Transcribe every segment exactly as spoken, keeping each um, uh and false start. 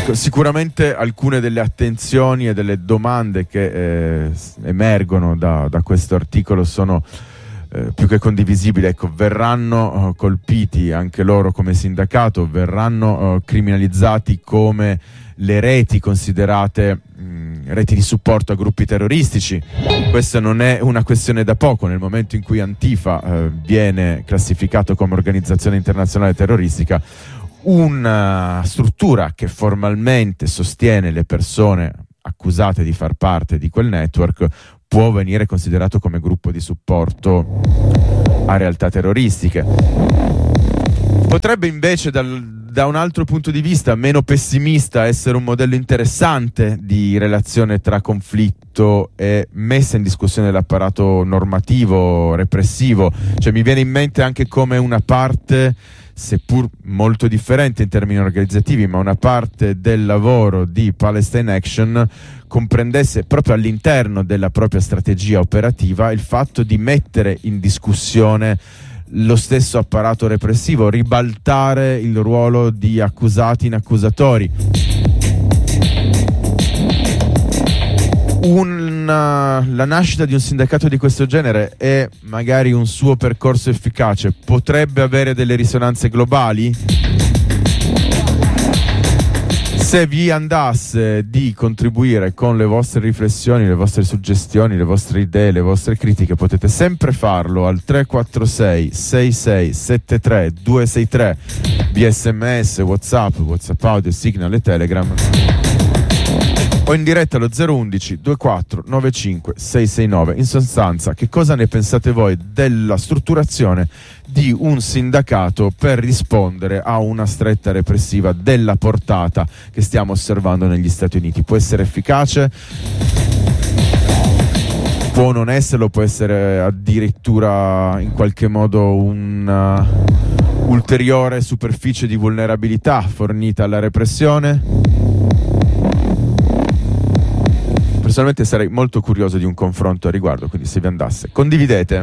Sicuramente alcune delle attenzioni e delle domande che eh, emergono da, da questo articolo sono eh, più che condivisibili. Ecco, verranno eh, colpiti anche loro come sindacato, verranno eh, criminalizzati come le reti considerate mh, reti di supporto a gruppi terroristici. Questa non è una questione da poco. Nel momento in cui Antifa eh, viene classificato come organizzazione internazionale terroristica, una struttura che formalmente sostiene le persone accusate di far parte di quel network può venire considerato come gruppo di supporto a realtà terroristiche. Potrebbe invece dal, da un altro punto di vista meno pessimista essere un modello interessante di relazione tra conflitto e messa in discussione dell'apparato normativo repressivo. Cioè, mi viene in mente anche come una parte, seppur molto differente in termini organizzativi, ma una parte del lavoro di Palestine Action comprendesse proprio all'interno della propria strategia operativa il fatto di mettere in discussione lo stesso apparato repressivo, ribaltare il ruolo di accusati in accusatori. Una, la nascita di un sindacato di questo genere e magari un suo percorso efficace potrebbe avere delle risonanze globali? Se vi andasse di contribuire con le vostre riflessioni, le vostre suggestioni, le vostre idee, le vostre critiche, potete sempre farlo al tre quattro sei sei sei sette tre due sei tre via sms, whatsapp, whatsapp audio, signal e telegram, o in diretta allo zero uno uno due quattro nove cinque sei sei nove. In sostanza, che cosa ne pensate voi della strutturazione di un sindacato per rispondere a una stretta repressiva della portata che stiamo osservando negli Stati Uniti? Può essere efficace? Può non esserlo? Può essere addirittura in qualche modo una ulteriore superficie di vulnerabilità fornita alla repressione? Personalmente sarei molto curioso di un confronto a riguardo, quindi se vi andasse, condividete.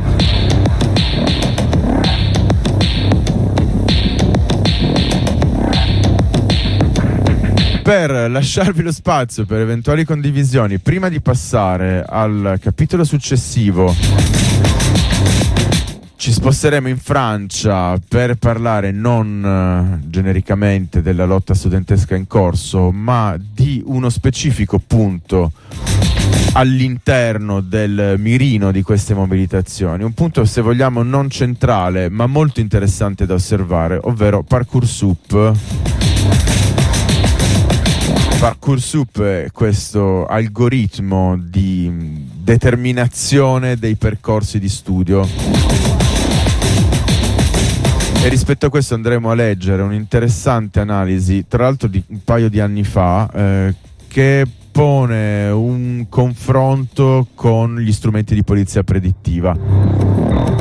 Per lasciarvi lo spazio per eventuali condivisioni, prima di passare al capitolo successivo, ci sposteremo in Francia per parlare non uh, genericamente della lotta studentesca in corso, ma di uno specifico punto all'interno del mirino di queste mobilitazioni, un punto, se vogliamo, non centrale ma molto interessante da osservare, ovvero Parcoursup. Parcoursup è questo algoritmo di determinazione dei percorsi di studio, e rispetto a questo andremo a leggere un'interessante analisi, tra l'altro di un paio di anni fa, eh, che pone un confronto con gli strumenti di polizia predittiva.